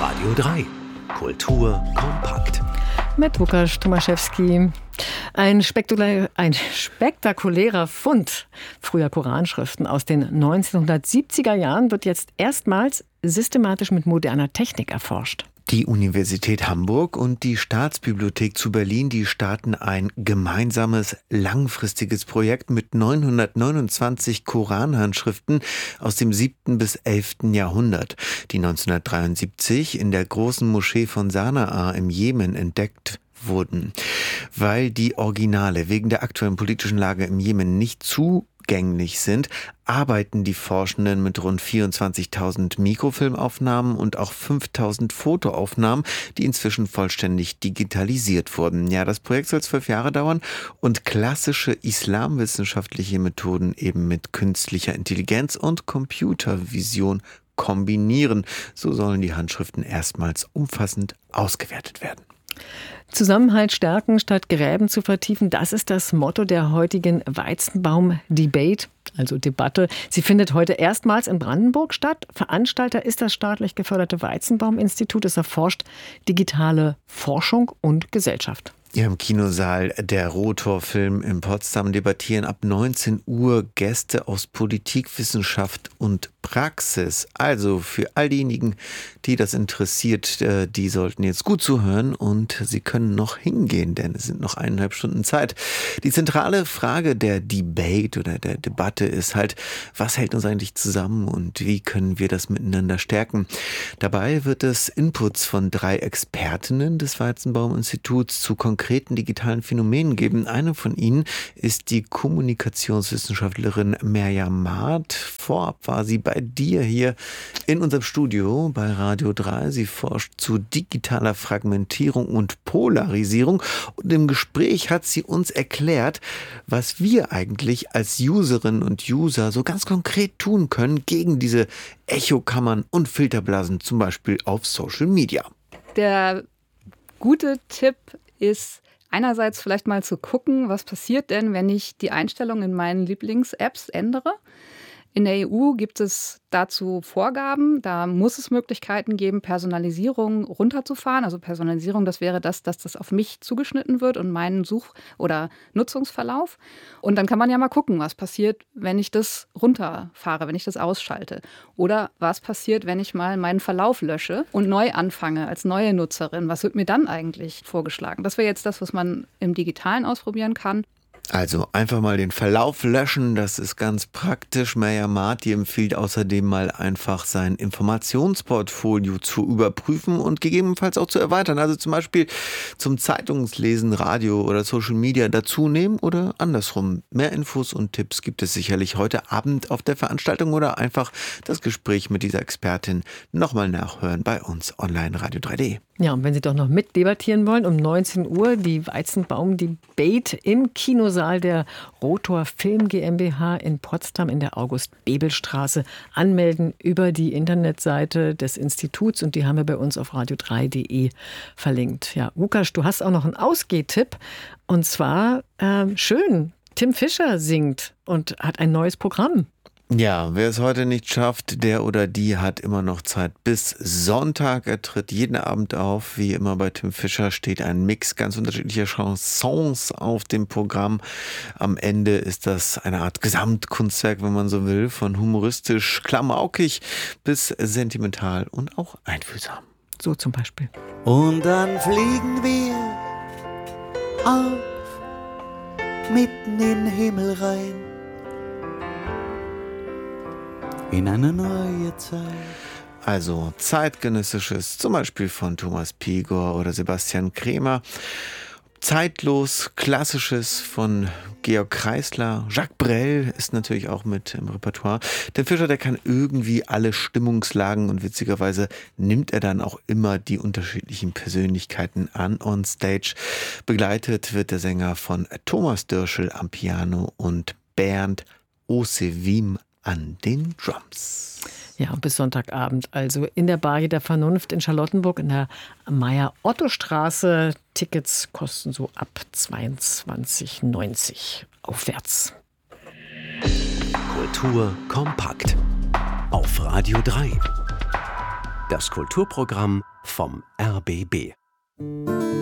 Radio 3. Kultur kompakt. Mit Łukasz Tomaszewski. Ein spektakulärer Fund früher Koranschriften aus den 1970er Jahren wird jetzt erstmals systematisch mit moderner Technik erforscht. Die Universität Hamburg und die Staatsbibliothek zu Berlin, die starten ein gemeinsames, langfristiges Projekt mit 929 Koranhandschriften aus dem 7. bis 11. Jahrhundert, die 1973 in der großen Moschee von Sanaa im Jemen entdeckt wurden. Weil die Originale wegen der aktuellen politischen Lage im Jemen nicht zugänglich sind, arbeiten die Forschenden mit rund 24.000 Mikrofilmaufnahmen und auch 5.000 Fotoaufnahmen, die inzwischen vollständig digitalisiert wurden. Ja, das Projekt soll 12 Jahre dauern und klassische islamwissenschaftliche Methoden eben mit künstlicher Intelligenz und Computervision kombinieren. So sollen die Handschriften erstmals umfassend ausgewertet werden. Zusammenhalt stärken statt Gräben zu vertiefen, das ist das Motto der heutigen Weizenbaum-Debate, also Debatte. Sie findet heute erstmals in Brandenburg statt. Veranstalter ist das staatlich geförderte Weizenbaum-Institut. Es erforscht digitale Forschung und Gesellschaft. Ja, im Kinosaal der Rotor-Film in Potsdam debattieren ab 19 Uhr Gäste aus Politik, Wissenschaft und Praxis. Also für all diejenigen, die das interessiert, die sollten jetzt gut zuhören und sie können noch hingehen, denn es sind noch 1,5 Stunden Zeit. Die zentrale Frage der Debate oder der Debatte ist halt, was hält uns eigentlich zusammen und wie können wir das miteinander stärken? Dabei wird es Inputs von 3 Expertinnen des Weizenbaum-Instituts zu konkreten digitalen Phänomenen geben. Eine von ihnen ist die Kommunikationswissenschaftlerin Merjam Maat. Vorab war sie bei dir hier in unserem Studio bei Radio 3. Sie forscht zu digitaler Fragmentierung und Polarisierung. Und im Gespräch hat sie uns erklärt, was wir eigentlich als Userinnen und User so ganz konkret tun können gegen diese Echokammern und Filterblasen, zum Beispiel auf Social Media. Der gute Tipp ist einerseits vielleicht mal zu gucken, was passiert denn, wenn ich die Einstellungen in meinen Lieblings-Apps ändere. In der EU gibt es dazu Vorgaben. Da muss es Möglichkeiten geben, Personalisierung runterzufahren. Also Personalisierung, das wäre das, dass das auf mich zugeschnitten wird und meinen Such- oder Nutzungsverlauf. Und dann kann man ja mal gucken, was passiert, wenn ich das runterfahre, wenn ich das ausschalte. Oder was passiert, wenn ich mal meinen Verlauf lösche und neu anfange als neue Nutzerin. Was wird mir dann eigentlich vorgeschlagen? Das wäre jetzt das, was man im Digitalen ausprobieren kann. Also einfach mal den Verlauf löschen, das ist ganz praktisch. Merjam Maat empfiehlt außerdem mal einfach sein Informationsportfolio zu überprüfen und gegebenenfalls auch zu erweitern. Also zum Beispiel zum Zeitungslesen, Radio oder Social Media dazu nehmen oder andersrum. Mehr Infos und Tipps gibt es sicherlich heute Abend auf der Veranstaltung oder einfach das Gespräch mit dieser Expertin nochmal nachhören bei uns online radio3.de. Ja, und wenn Sie doch noch mitdebattieren wollen, um 19 Uhr die Weizenbaum-Debate im Kinosaal der Rotor Film GmbH in Potsdam in der August-Bebel-Straße anmelden über die Internetseite des Instituts und die haben wir bei uns auf radio3.de verlinkt. Ja, Łukasz, du hast auch noch einen Ausgehtipp und zwar schön, Tim Fischer singt und hat ein neues Programm. Ja, wer es heute nicht schafft, der oder die hat immer noch Zeit bis Sonntag. Er tritt jeden Abend auf. Wie immer bei Tim Fischer steht ein Mix ganz unterschiedlicher Chansons auf dem Programm. Am Ende ist das eine Art Gesamtkunstwerk, wenn man so will, von humoristisch klamaukig bis sentimental und auch einfühlsam. So zum Beispiel. Und dann fliegen wir auf, mitten in den Himmel rein. In eine neue Zeit. Also zeitgenössisches, zum Beispiel von Thomas Pigor oder Sebastian Kremer. Zeitlos, klassisches von Georg Kreisler. Jacques Brel ist natürlich auch mit im Repertoire. Der Fischer, der kann irgendwie alle Stimmungslagen und witzigerweise nimmt er dann auch immer die unterschiedlichen Persönlichkeiten an on stage. Begleitet wird der Sänger von Thomas Dürschel am Piano und Bernd Osewim an den Drums. Ja, bis Sonntagabend also in der Bar der Vernunft in Charlottenburg in der Meier-Otto-Straße. Tickets kosten so ab 22,90 aufwärts. Kultur kompakt auf Radio 3. Das Kulturprogramm vom RBB.